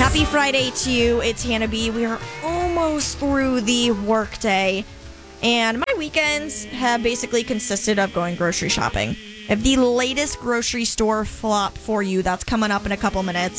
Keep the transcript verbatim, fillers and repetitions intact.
Happy Friday to you. It's Hannah B. We are almost through the workday, and my weekends have basically consisted of going grocery shopping. I have the latest grocery store flop for you that's coming up in a couple minutes.